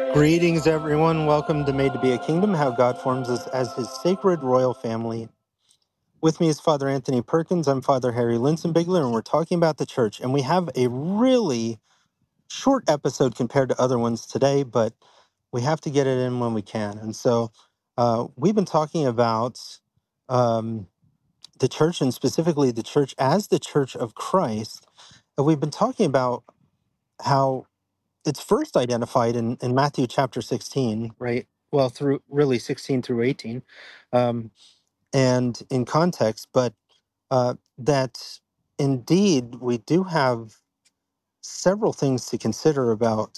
Greetings, everyone. Welcome to Made to Be a Kingdom, how God forms us as his sacred royal family. With me is Father Anthony Perkins. I'm Father Harry Linsenbigler, and we're talking about the church. And we have a really short episode compared to other ones today, but we have to get it in when we can. And so we've been talking about the church, and specifically the church as the church of Christ. And we've been talking about how it's first identified in Matthew chapter 16, right? Well, through really 16 through 18, and in context, but that indeed we do have several things to consider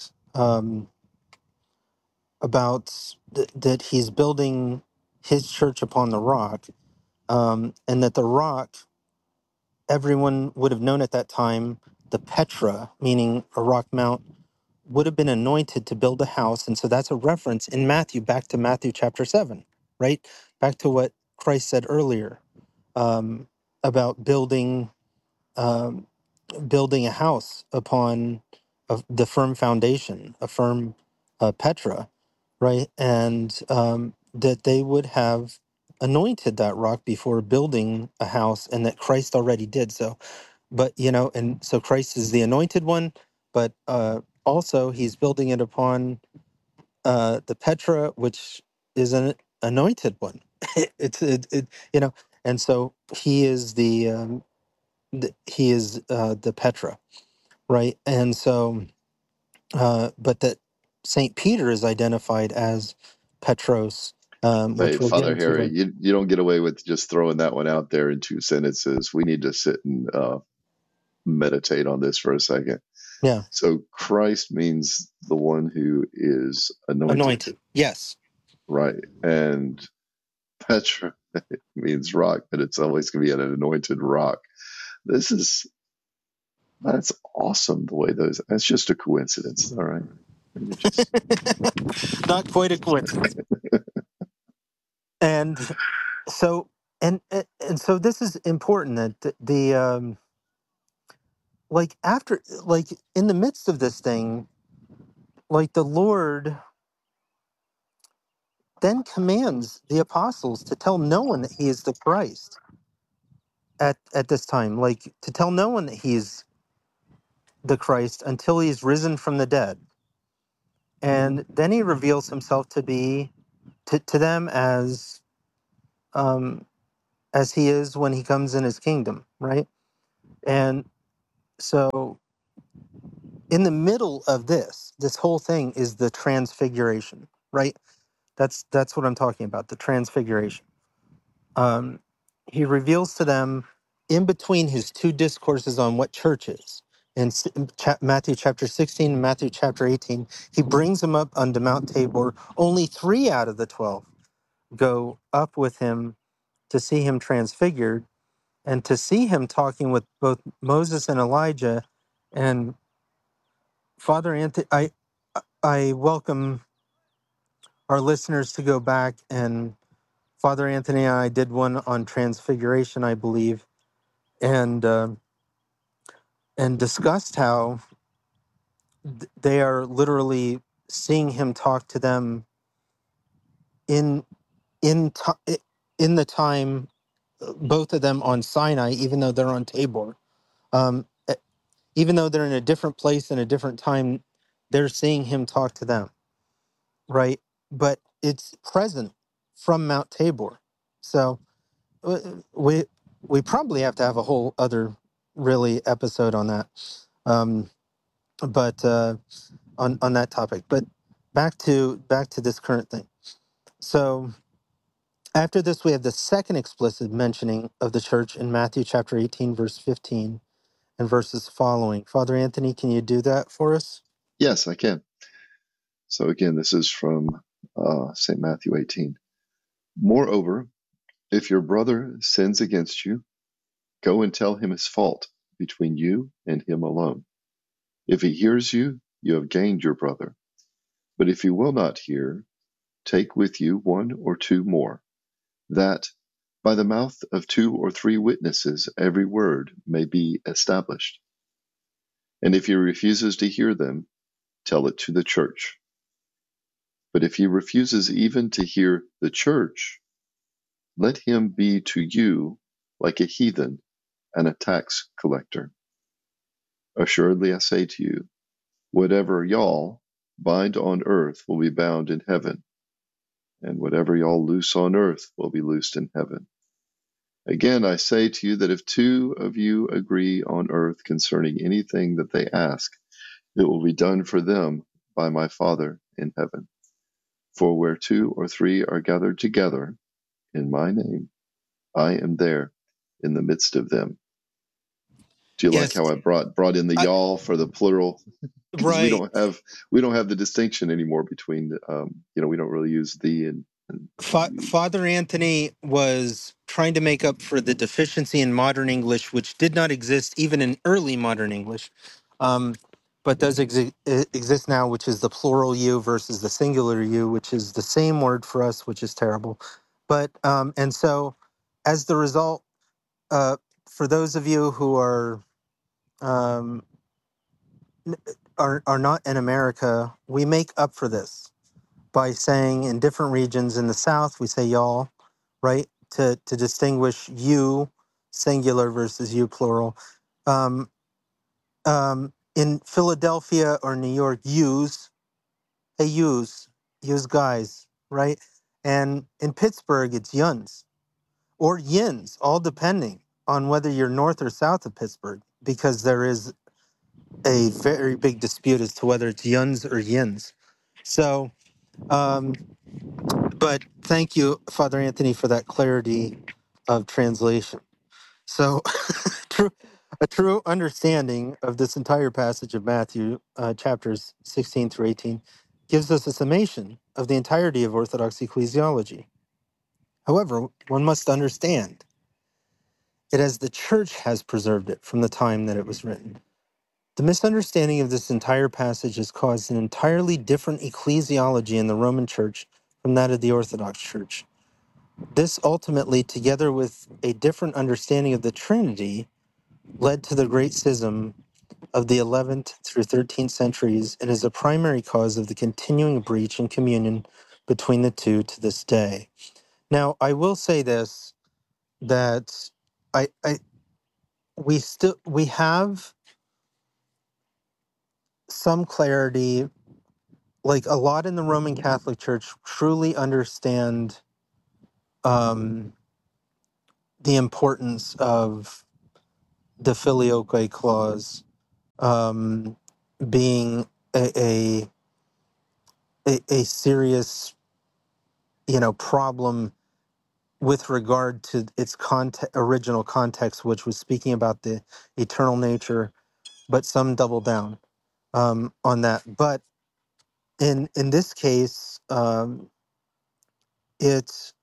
about that he's building his church upon the rock, and that the rock everyone would have known at that time, the Petra, meaning a rock mount, would have been anointed to build a house. And so that's a reference in Matthew back to Matthew chapter 7, right? Back to what Christ said earlier um, about um, building a house upon the firm foundation, a firm Petra, right? And that they would have anointed that rock before building a house, and that Christ already did so. But, and so Christ is the anointed one, but also he's building it upon the Petra, which is an anointed one. And so he is the Petra, right? And so, but that Saint Peter is identified as Petros, Hey, which we'll get Father into Harry, later. you don't get away with just throwing that one out there in two sentences. We need to sit and meditate on this for a second. Yeah, So Christ means the one who is anointed, anointed. Yes. right? And Petra means rock, but it's always going to be an anointed rock. This is That's awesome. The way that's just a coincidence, all right? You're just Not quite a coincidence. And so, and so this is important that like after, like in the midst of this thing, like the Lord then commands the apostles to tell no one that he is the Christ at this time, like to tell no one that he's the Christ until he's risen from the dead. And then he reveals himself to be to them um, as he is when he comes in his kingdom, right? And so in the middle of this whole thing is the transfiguration, right? That's what I'm talking about, the transfiguration. um, he reveals to them in between his two discourses on what church is. In Matthew chapter 16 and Matthew chapter 18, he brings them up onto Mount Tabor. Only 3 out of the 12 go up with him to see him transfigured and to see him talking with both Moses and Elijah. And Father Anthony, I welcome our listeners to go back, and Father Anthony and I did one on transfiguration, I believe, and discussed how they are literally seeing him talk to them in in the time, both of them on Sinai, even though they're on Tabor, um, e- even though they're in a different place and a different time, they're seeing him talk to them, right? But it's present from Mount Tabor, so uh, we we probably have to have a whole other really episode on that. Um, but on that topic. But back to this current thing. So after this, we have the second explicit mentioning of the church in Matthew chapter 18, verse 15, and verses following. Father Anthony, can you do that for us? yes, I can. So again, this is from St. Matthew 18. Moreover, if your brother sins against you, go and tell him his fault between you and him alone. If he hears you, you have gained your brother. But if he will not hear, take with you one or two more, that by the mouth of 2 or 3 witnesses every word may be established. And if he refuses to hear them, tell it to the church. But if he refuses even to hear the church, let him be to you like a heathen and a tax collector. Assuredly I say to you, whatever y'all bind on earth will be bound in heaven, and whatever y'all loose on earth will be loosed in heaven. Again, I say to you that if two of you agree on earth concerning anything that they ask, it will be done for them by my Father in heaven. For where two or three are gathered together in my name, I am there in the midst of them. Do you like Yes, how I brought in the I, y'all for the plural? Because right. we don't have the distinction anymore between we don't really use the and you. Father Anthony was trying to make up for the deficiency in modern English, which did not exist even in early modern English, um, but does exist now, which is the plural you versus the singular you, which is the same word for us, which is terrible. But and so, as the result, uh, for those of you who um, are not in America, we make up for this by saying in different regions in the South, we say y'all, right? To distinguish you singular versus you plural. Um, in Philadelphia or New York, they use guys, right? And in Pittsburgh, it's yuns or yins, all depending on whether you're north or south of Pittsburgh, because there is a very big dispute as to whether it's yuns or yins. So, um, but thank you, Father Anthony, for that clarity of translation. So, true, a true understanding of this entire passage of Matthew, chapters 16 through 18, gives us a summation of the entirety of Orthodox ecclesiology. However, one must understand it as the Church has preserved it from the time that it was written. The misunderstanding of this entire passage has caused an entirely different ecclesiology in the Roman Church from that of the Orthodox Church. This ultimately, together with a different understanding of the Trinity, led to the great schism of the 11th through 13th centuries and is a primary cause of the continuing breach in communion between the two to this day. Now, I will say this, that I we have some clarity, like a lot in the Roman Catholic Church truly understand um, the importance of the filioque clause being a serious problem with regard to its original context, which was speaking about the eternal nature, but some double down on that. But in this case, it's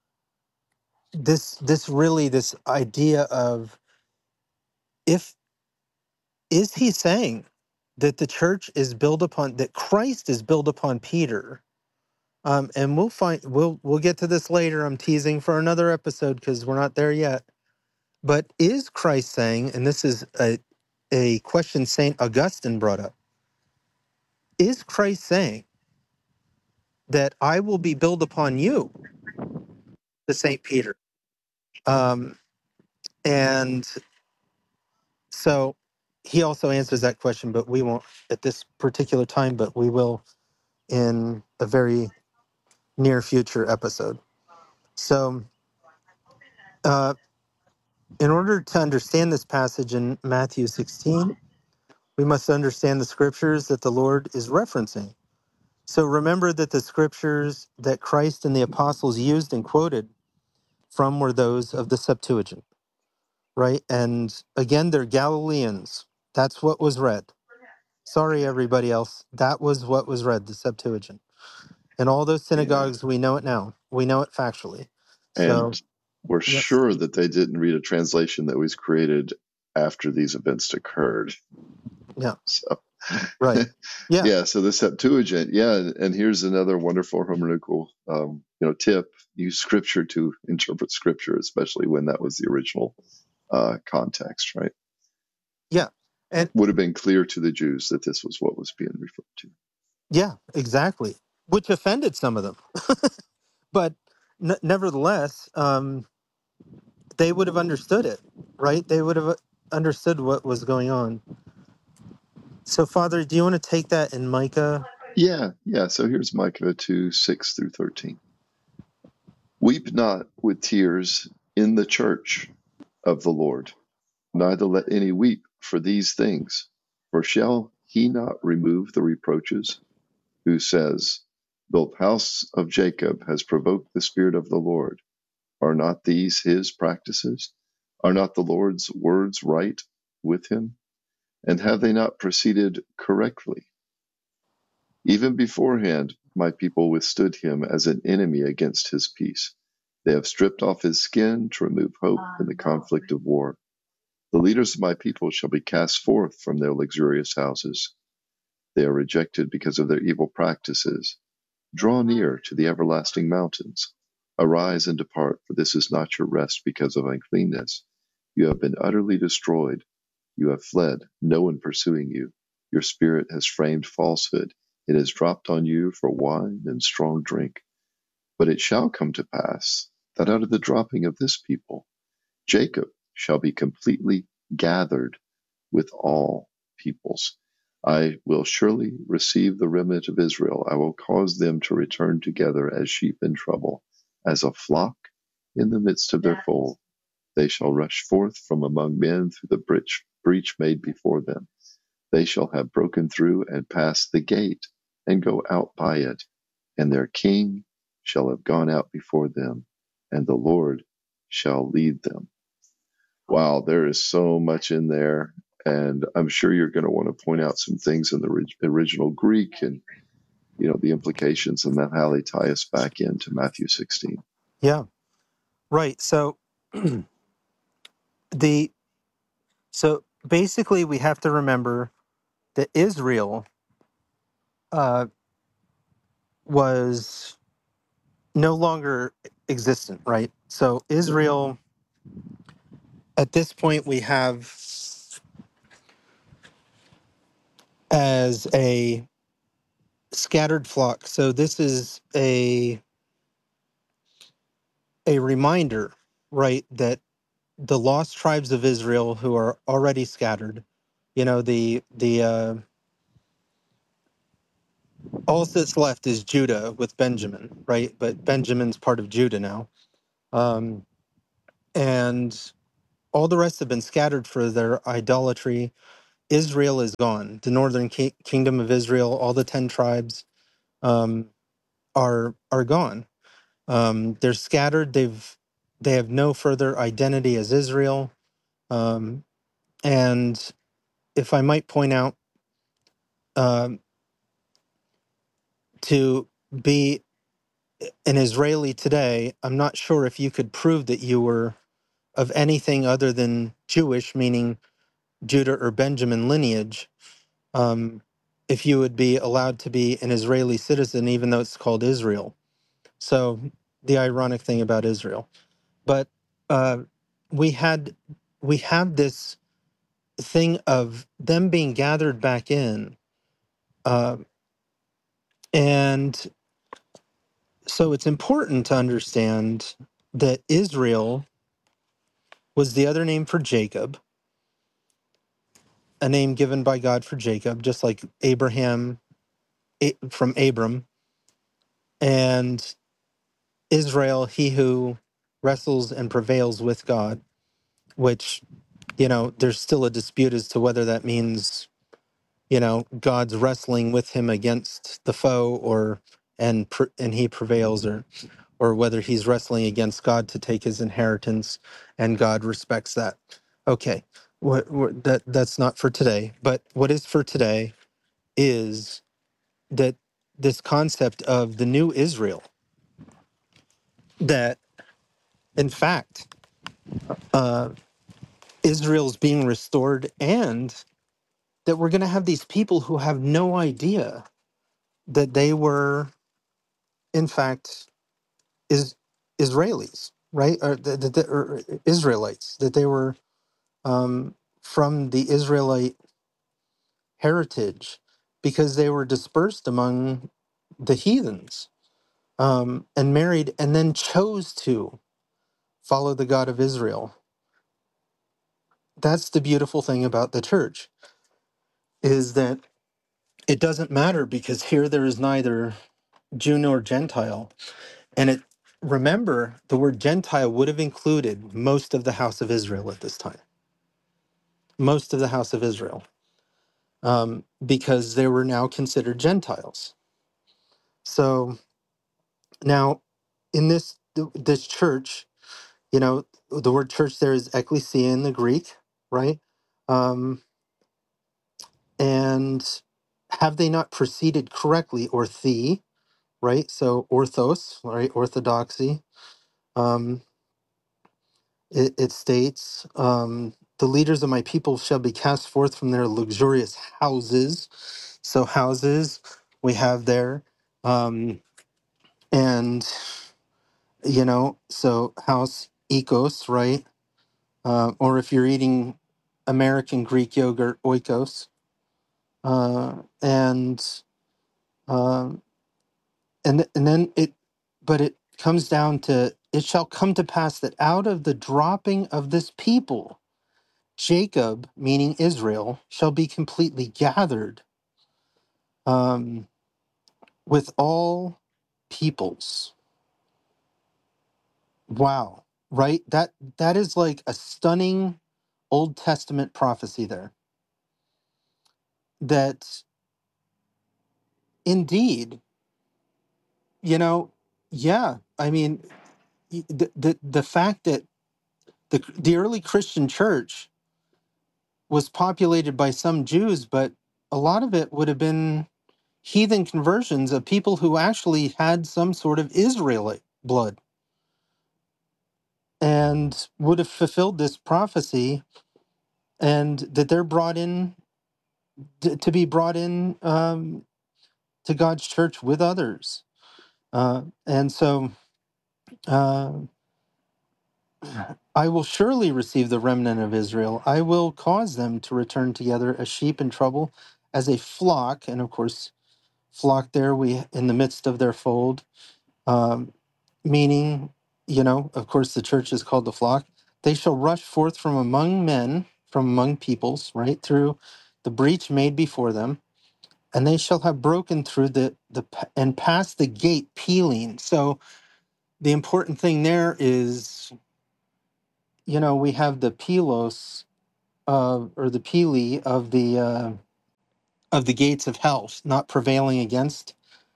this idea of, if is he saying that the church is built upon, that Christ is built upon Peter. And we'll get to this later. I'm teasing for another episode because we're not there yet. But is Christ saying, and this is a question Saint Augustine brought up, is Christ saying that I will be built upon you, the Saint Peter? Um, and so he also answers that question, but we won't at this particular time, but we will in a very near future episode. So, uh, in order to understand this passage in Matthew 16, we must understand the scriptures that the Lord is referencing. So remember that the scriptures that Christ and the apostles used and quoted from were those of the Septuagint, right? And again, they're Galileans. That's what was read. Sorry, everybody else. That was what was read, the Septuagint. In all those Yeah, synagogues, we know it now. We know it factually. and So, we're yeah, sure that they didn't read a translation that was created after these events occurred. yeah, So, right. Yeah, yeah. So the Septuagint, yeah, and here's another wonderful hermeneutical, tip: use Scripture to interpret Scripture, especially when that was the original context. Right? yeah. And Would have been clear to the Jews that this was what was being referred to. yeah, exactly. which offended some of them. But nevertheless, they would have understood it, right? They would have understood what was going on. So, Father, do you want to take that in Micah? Yeah, yeah. So here's Micah 2, 6 through 13. Weep not with tears in the church of the Lord, neither let any weep for these things. For shall he not remove the reproaches? Who says, the house of Jacob has provoked the Spirit of the Lord. Are not these his practices? Are not the Lord's words right with him? And have they not proceeded correctly? Even beforehand, my people withstood him as an enemy against his peace. They have stripped off his skin to remove hope in the conflict of war. The leaders of my people shall be cast forth from their luxurious houses. They are rejected because of their evil practices. Draw near to the everlasting mountains. Arise and depart, for this is not your rest because of uncleanness. You have been utterly destroyed. You have fled, no one pursuing you. Your spirit has framed falsehood. It has dropped on you for wine and strong drink. But it shall come to pass that out of the dropping of this people, Jacob shall be completely gathered with all peoples. I will surely receive the remnant of Israel. I will cause them to return together as sheep in trouble, as a flock in the midst of their fold. They shall rush forth from among men through the breach made before them. They shall have broken through and passed the gate and go out by it, and their king shall have gone out before them, and the Lord shall lead them. Wow, there is so much in there, and I'm sure you're going to want to point out some things in the original Greek and the implications and then how they tie us back into Matthew 16. Yeah, right. So the so basically, we have to remember that Israel was no longer existent, right? So Yeah, Israel, at this point, we have as a scattered flock. So this is a reminder, right, that the lost tribes of Israel who are already scattered, the all that's left is Judah with Benjamin, right? But Benjamin's part of Judah now, and all the rest have been scattered for their idolatry. Israel is gone. The northern kingdom of Israel, all the 10 tribes, um, are gone. They're scattered. They have no further identity as Israel. Um, and if I might point out, um, to be an Israeli today, I'm not sure if you could prove that you were of anything other than Jewish, meaning Judah or Benjamin lineage, if you would be allowed to be an Israeli citizen, even though it's called Israel. So the ironic thing about Israel. But uh, we had we have this thing of them being gathered back in, uh, and so it's important to understand that Israel was the other name for Jacob, a name given by God for Jacob, just like Abraham from Abram, and Israel, he who wrestles and prevails with God, which, there's still a dispute as to whether that means, God's wrestling with him against the foe and he prevails, or whether he's wrestling against God to take his inheritance and God respects that. Okay. That's not for today, but what is for today is that this concept of the new Israel, that in fact Israel's being restored, and that we're going to have these people who have no idea that they were in fact is Israelis, right? Or Israelites, that they were from the Israelite heritage, because they were dispersed among the heathens, and married, and then chose to follow the God of Israel. That's the beautiful thing about the church, is that it doesn't matter, because here there is neither Jew nor Gentile. And it, remember, the word Gentile would have included most of the house of Israel at this time, most of the house of Israel, because they were now considered Gentiles. So now, in this church, the word church there is ekklesia in the Greek, right? Um, and have they not proceeded correctly, or right? So orthos, right? Orthodoxy. Um, it states, the leaders of my people shall be cast forth from their luxurious houses. So houses we have there. And, so house, ecos, right? Or if you're eating American Greek yogurt, oikos. And and then but it comes down to, it shall come to pass that out of the dropping of this people, Jacob, meaning Israel, shall be completely gathered, um, with all peoples. Wow, right? That is like a stunning Old Testament prophecy there. That indeed, you know, yeah. I mean, the fact that the early Christian church was populated by some Jews, but a lot of it would have been heathen conversions of people who actually had some sort of Israelite blood, and would have fulfilled this prophecy, and that they're brought in to be brought in, to God's church with others. And so, uh, I will surely receive the remnant of Israel. I will cause them to return together as sheep in trouble, as a flock. And of course, flock there, we in the midst of their fold, um, meaning, of course, the church is called the flock. They shall rush forth from among men, from among peoples, right through the breach made before them, and they shall have broken through and passed the gate peeling. So the important thing there is, we have the pelos, or the pili of the gates of hell, not prevailing against.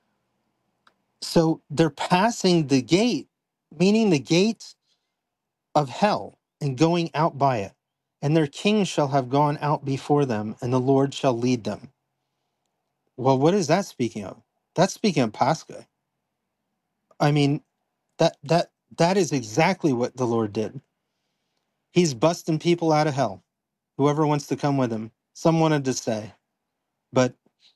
So they're passing the gate, meaning the gate of hell, and going out by it. And their king shall have gone out before them, and the Lord shall lead them. Well, what is that speaking of? That's speaking of Pascha. I mean, that is exactly what the Lord did. He's busting people out of hell. Whoever wants to come with him. Some wanted to stay, but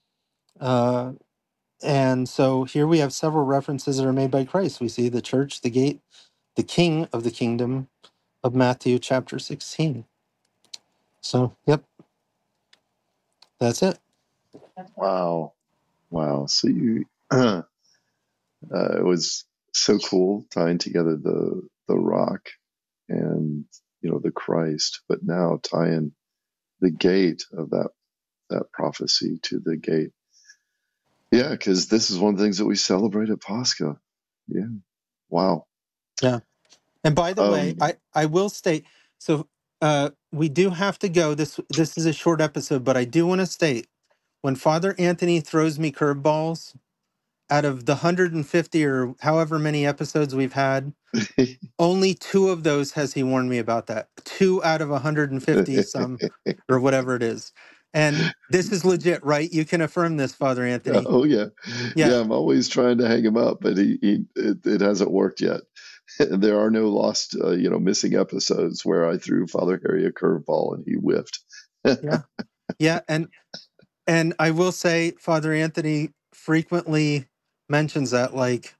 and so here we have several references that are made by Christ. We see the church, the gate, the king of the kingdom of Matthew chapter 16. So, yep, that's it. Wow. Wow. So it was so cool tying together the rock and the Christ, but now tying the gate of that prophecy to the gate. Yeah, because this is one of the things that we celebrate at Pascha. Yeah. Wow. Yeah. And by the way, Um, I will state, so we do have to go. This is a short episode, but I do want to state, when Father Anthony throws me curveballs, out of the 150 or however many episodes we've had, only two of those has he warned me about that. Two out of 150 some, or whatever it is. And this is legit, right? You can affirm this, Father Anthony. oh yeah, Yeah, yeah. I'm always trying to hang him up, but it hasn't worked yet. There are no lost, missing episodes where I threw Father Harry a curveball and he whiffed. yeah, yeah. And I will say, Father Anthony frequently mentions that, like,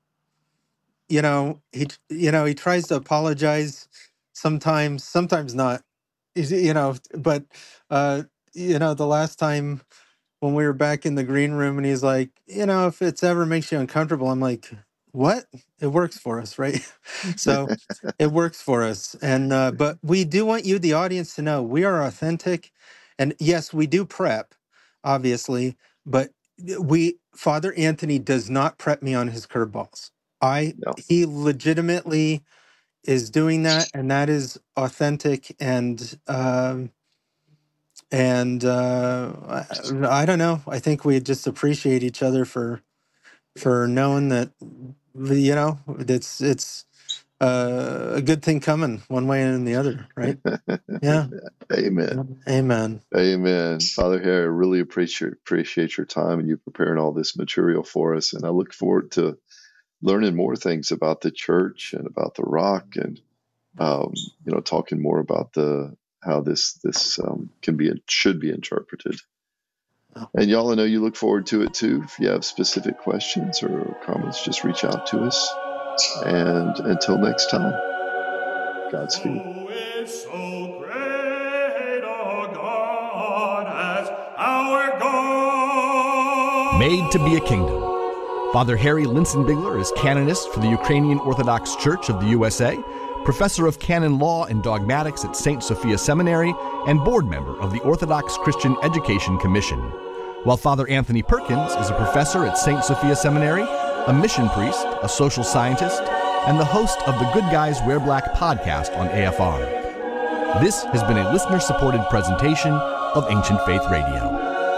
he tries to apologize sometimes not. But the last time, when we were back in the green room, and he's like, if it's ever makes you uncomfortable, I'm like, what? It works for us, right? So it works for us. And but we do want you, the audience, to know we are authentic. And yes, we do prep, obviously, but Father Anthony does not prep me on his curveballs. No. He legitimately is doing that, and that is authentic. I don't know. I think we just appreciate each other for knowing that it's a good thing coming one way and the other, right? Yeah. Amen. Amen. Amen. Father Harry, I really appreciate your time and you preparing all this material for us. And I look forward to learning more things about the church and about the rock, and talking more about how this should be interpreted. And y'all, I know you look forward to it too. If you have specific questions or comments, just reach out to us. And until next time, Godspeed. Who is so great a God as our God? Made to be a Kingdom. Father Harry Linsenbigler is canonist for the Ukrainian Orthodox Church of the USA, professor of canon law and dogmatics at St. Sophia Seminary, and board member of the Orthodox Christian Education Commission. While Father Anthony Perkins is a professor at St. Sophia Seminary, a mission priest, a social scientist, and the host of the Good Guys Wear Black podcast on AFR. This has been a listener-supported presentation of Ancient Faith Radio.